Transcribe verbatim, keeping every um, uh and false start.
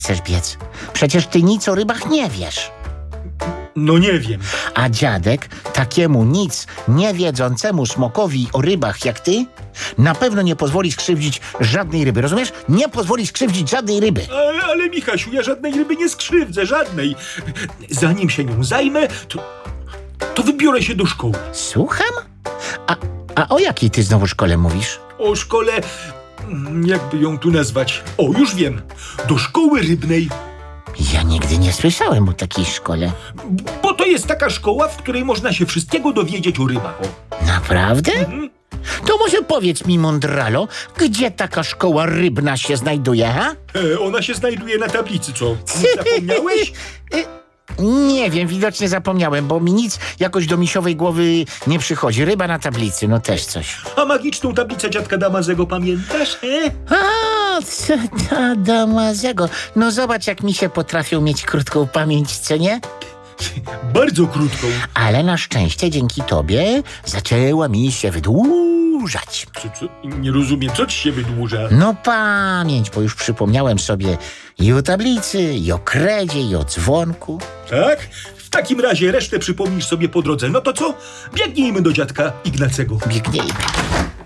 chcesz biec? Przecież ty nic o rybach nie wiesz. No nie wiem. A dziadek takiemu nic nie wiedzącemu smokowi o rybach jak ty na pewno nie pozwoli skrzywdzić żadnej ryby, rozumiesz? Nie pozwoli skrzywdzić żadnej ryby. Ale, ale Michasiu, ja żadnej ryby nie skrzywdzę, żadnej. Zanim się nią zajmę, to, to wybiorę się do szkoły. Słucham? A, a o jakiej ty znowu szkole mówisz? O szkole, mm, jakby ją tu nazwać? O, już wiem. Do szkoły rybnej. Ja nigdy nie słyszałem o takiej szkole. Bo to jest taka szkoła, w której można się wszystkiego dowiedzieć o rybach. O. Naprawdę? Mhm. To może powiedz mi, mądralo, gdzie taka szkoła rybna się znajduje, ha? E, ona się znajduje na tablicy, co? Nie zapomniałeś? Nie wiem, widocznie zapomniałem, bo mi nic jakoś do misiowej głowy nie przychodzi. Ryba na tablicy, no też coś. A magiczną tablicę dziadka Damazego pamiętasz? E? A, co to Damazego. No zobacz, jak mi się potrafią mieć krótką pamięć, co nie? Bardzo krótką. Ale na szczęście dzięki tobie zaczęła mi się wydłużać. Co, co? Nie rozumiem, co ci się wydłuża? No pamięć, bo już przypomniałem sobie i o tablicy, i o kredzie, i o dzwonku. Tak? W takim razie resztę przypomnisz sobie po drodze. No to co? Biegnijmy do dziadka Ignacego. Biegnijmy.